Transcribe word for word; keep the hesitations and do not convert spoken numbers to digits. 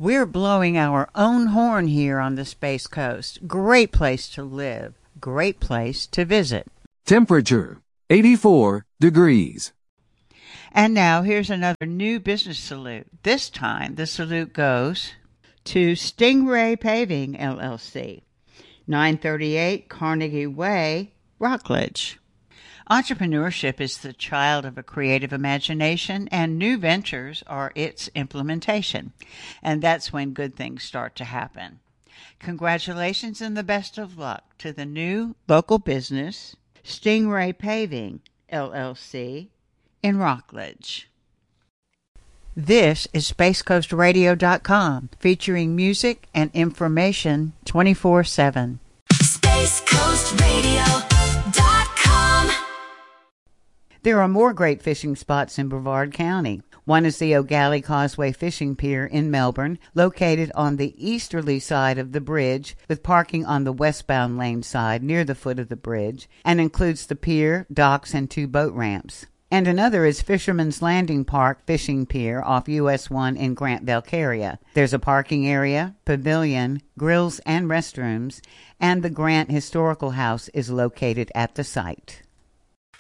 We're blowing our own horn here on the Space Coast. Great place to live. Great place to visit. Temperature, eighty-four degrees. And now here's another new business salute. This time the salute goes to Stingray Paving, L L C, nine thirty-eight Carnegie Way, Rockledge. Entrepreneurship is the child of a creative imagination, and new ventures are its implementation. And that's when good things start to happen. Congratulations and the best of luck to the new local business, Stingray Paving, L L C, in Rockledge. This is space coast radio dot com, featuring music and information twenty-four seven. space coast radio dot com. There are more great fishing spots in Brevard County. One is the O'Galley Causeway Fishing Pier in Melbourne, located on the easterly side of the bridge, with parking on the westbound lane side near the foot of the bridge, and includes the pier, docks, and two boat ramps. And another is Fisherman's Landing Park Fishing Pier off U S one in Grant Belcaria. There's a parking area, pavilion, grills, and restrooms, and the Grant Historical House is located at the site.